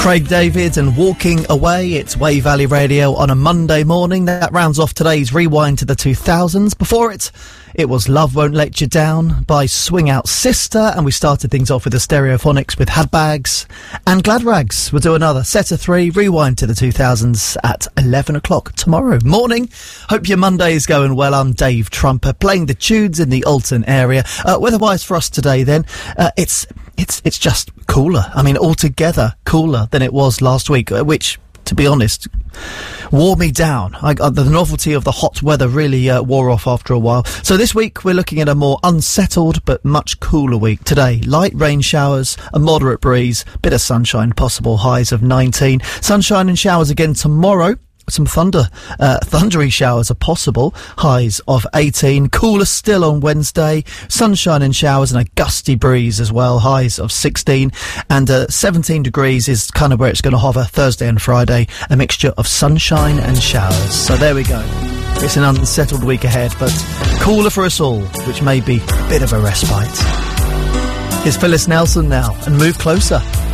Craig David and Walking Away. It's Wave Valley Radio on a Monday morning. That rounds off today's Rewind to the 2000s. Before it was Love Won't Let You Down by Swing Out Sister, and we started things off with the Stereophonics with Had Bags, and Glad Rags. We'll do another set of 3 Rewind to the 2000s at 11 o'clock tomorrow morning. Hope your Monday is going well. I'm Dave Trumper, playing the tunes in the Alton area. Weather-wise for us today then, it's just cooler. I mean, altogether cooler than it was last week, which, to be honest, wore me down. The novelty of the hot weather really wore off after a while. So this week we're looking at a more unsettled but much cooler week. Today, light rain showers, a moderate breeze, bit of sunshine possible, highs of 19. Sunshine and showers again tomorrow. Some thundery showers are possible, highs of 18. Cooler still on Wednesday, sunshine and showers and a gusty breeze as well, highs of 16. And 17 degrees is kind of where it's going to hover Thursday and Friday, a mixture of sunshine and showers. So there we go. It's an unsettled week ahead, but cooler for us all, which may be a bit of a respite. Here's Phyllis Nelson now, and Move Closer.